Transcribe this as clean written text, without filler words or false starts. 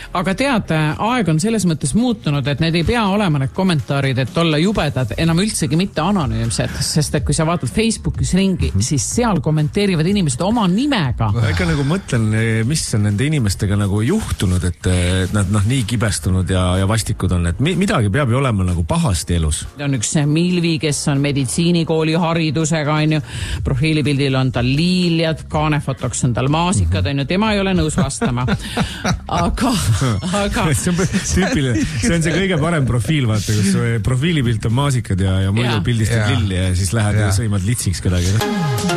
Aga tead, aeg on selles mõttes muutunud, et need ei pea olema need kommentaarid, et olla jubedad, enam üldsegi mitte anonüümsed, sest et kui sa vaatad Facebookis ringi, siis seal kommenteerivad inimesed oma nimega. Ega nagu mõtlen, mis on nende inimestega nagu juhtunud, et nad nii kibestunud ja vastikud on, et midagi peab ju olema nagu pahasti elus. On üks Milvi, kes on meditsiinikooli haridusega, on ju, profiilipildil on tal liiljad, kaanefotoks on tal maasikad, on ju, tema ei ole nõus vastama. Aga... see on tüüpiline, see on see kõige parem profiil, vaata, kus profiilipilt on maasikad ja muidu pildistad lilli ja siis lähed ja sõimad litsiks kedagi.